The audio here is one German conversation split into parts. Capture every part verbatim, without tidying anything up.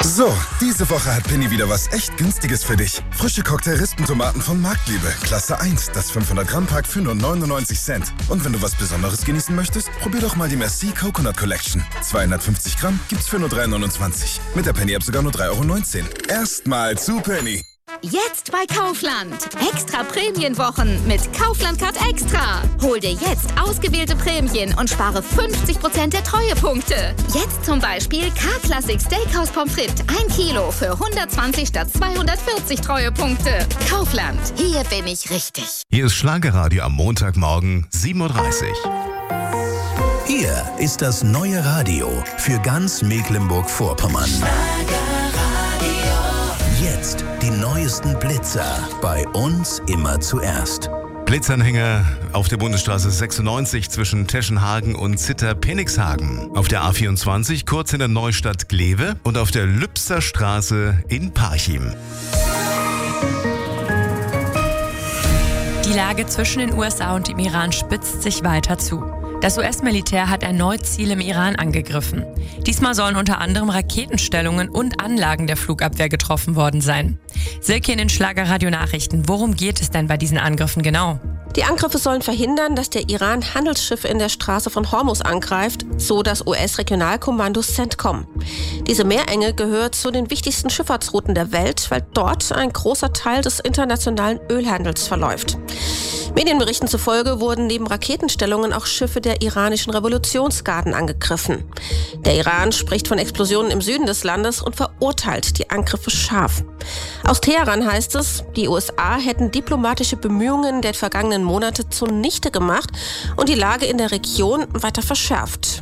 So, diese Woche hat Penny wieder was echt Günstiges für dich. Frische Cocktail-Rispentomaten von Marktliebe. Klasse eins, das fünfhundert Gramm Pack für nur neunundneunzig Cent. Und wenn du was Besonderes genießen möchtest, probier doch mal die Merci Coconut Collection. zweihundertfünfzig Gramm gibt's für nur drei neunundzwanzig. Mit der Penny-App sogar nur drei Euro neunzehn. Erstmal zu Penny. Jetzt bei Kaufland. Extra Prämienwochen mit Kaufland Card Extra. Hol dir jetzt ausgewählte Prämien und spare fünfzig Prozent der Treuepunkte. Jetzt zum Beispiel K-Classic Steakhouse Pommes frites ein Kilo für hundertzwanzig statt zweihundertvierzig Treuepunkte. Kaufland. Hier bin ich richtig. Hier ist Schlagerradio am Montagmorgen sieben Uhr dreißig. Hier ist das neue Radio für ganz Mecklenburg-Vorpommern. Jetzt die neuesten Blitzer. Bei uns immer zuerst. Blitzanhänger auf der Bundesstraße sechsundneunzig zwischen Teschenhagen und Zitter-Penickshagen. Auf der A vierundzwanzig kurz in der Neustadt Glewe und auf der Lübster Straße in Parchim. Die Lage zwischen den U S A und dem Iran spitzt sich weiter zu. Das U S-Militär hat erneut Ziele im Iran angegriffen. Diesmal sollen unter anderem Raketenstellungen und Anlagen der Flugabwehr getroffen worden sein. Silke in den Schlagerradio-Nachrichten. Worum geht es denn bei diesen Angriffen genau? Die Angriffe sollen verhindern, dass der Iran Handelsschiffe in der Straße von Hormuz angreift, so das U S-Regionalkommando CENTCOM. Diese Meerenge gehört zu den wichtigsten Schifffahrtsrouten der Welt, weil dort ein großer Teil des internationalen Ölhandels verläuft. Medienberichten zufolge wurden neben Raketenstellungen auch Schiffe der iranischen Revolutionsgarden angegriffen. Der Iran spricht von Explosionen im Süden des Landes und verurteilt die Angriffe scharf. Aus Teheran heißt es, die U S A hätten diplomatische Bemühungen der vergangenen Monate zunichte gemacht und die Lage in der Region weiter verschärft.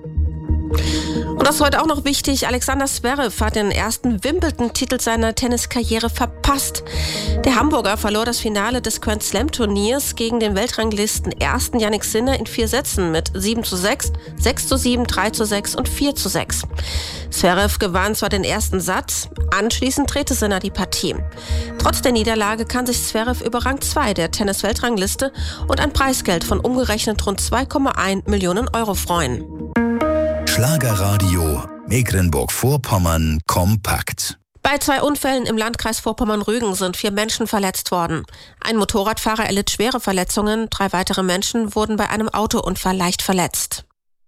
Und das ist heute auch noch wichtig, Alexander Zverev hat den ersten Wimbledon-Titel seiner Tenniskarriere verpasst. Der Hamburger verlor das Finale des Grand Slam-Turniers gegen den Weltranglisten ersten Jannik Sinner in vier Sätzen mit sieben zu sechs, sechs zu sieben, drei zu sechs und vier zu sechs. Zverev gewann zwar den ersten Satz, anschließend drehte Sinner die Partie. Trotz der Niederlage kann sich Zverev über Rang zwei der Tennis-Weltrangliste und ein Preisgeld von umgerechnet rund zwei Komma eins Millionen Euro freuen. Schlagerradio Mecklenburg-Vorpommern kompakt. Bei zwei Unfällen im Landkreis Vorpommern-Rügen sind vier Menschen verletzt worden. Ein Motorradfahrer erlitt schwere Verletzungen, drei weitere Menschen wurden bei einem Autounfall leicht verletzt.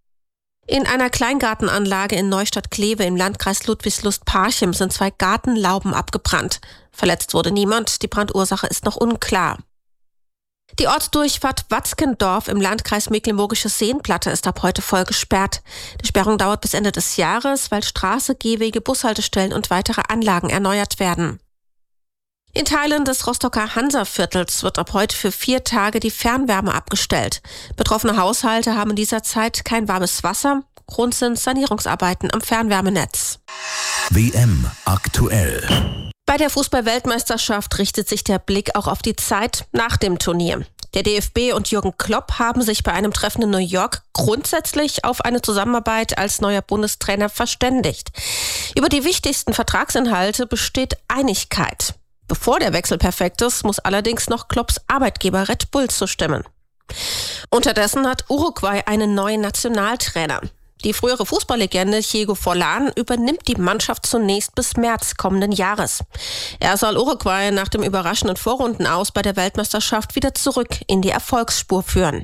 In einer Kleingartenanlage in Neustadt-Glewe im Landkreis Ludwigslust-Parchim sind zwei Gartenlauben abgebrannt. Verletzt wurde niemand, die Brandursache ist noch unklar. Die Ortsdurchfahrt Watzkendorf im Landkreis Mecklenburgische Seenplatte ist ab heute voll gesperrt. Die Sperrung dauert bis Ende des Jahres, weil Straße, Gehwege, Bushaltestellen und weitere Anlagen erneuert werden. In Teilen des Rostocker Hansaviertels wird ab heute für vier Tage die Fernwärme abgestellt. Betroffene Haushalte haben in dieser Zeit kein warmes Wasser. Grund sind Sanierungsarbeiten am Fernwärmenetz. W M aktuell. Bei der Fußball-Weltmeisterschaft richtet sich der Blick auch auf die Zeit nach dem Turnier. Der D F B und Jürgen Klopp haben sich bei einem Treffen in New York grundsätzlich auf eine Zusammenarbeit als neuer Bundestrainer verständigt. Über die wichtigsten Vertragsinhalte besteht Einigkeit. Bevor der Wechsel perfekt ist, muss allerdings noch Klopps Arbeitgeber Red Bull zustimmen. Unterdessen hat Uruguay einen neuen Nationaltrainer. Die frühere Fußballlegende Diego Forlán übernimmt die Mannschaft zunächst bis März kommenden Jahres. Er soll Uruguay nach dem überraschenden Vorrundenaus bei der Weltmeisterschaft wieder zurück in die Erfolgsspur führen.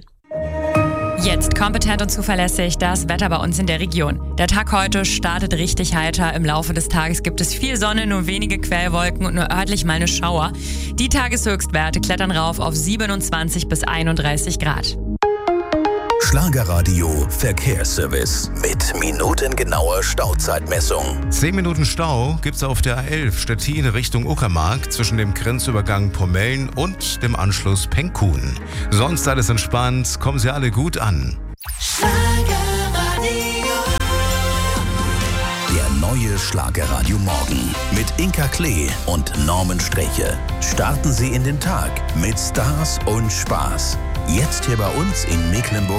Jetzt kompetent und zuverlässig das Wetter bei uns in der Region. Der Tag heute startet richtig heiter. Im Laufe des Tages gibt es viel Sonne, nur wenige Quellwolken und nur örtlich mal eine Schauer. Die Tageshöchstwerte klettern rauf auf siebenundzwanzig bis einunddreißig Grad. Schlagerradio Verkehrsservice mit minutengenauer Stauzeitmessung. Zehn Minuten Stau gibt's auf der A elf Stettin Richtung Uckermark zwischen dem Grenzübergang Pommeln und dem Anschluss Penkhuhn. Sonst alles entspannt, kommen Sie alle gut an. Der neue Schlagerradio Morgen mit Inka Klee und Norman Streche. Starten Sie in den Tag mit Stars und Spaß. Jetzt hier bei uns in Mecklenburg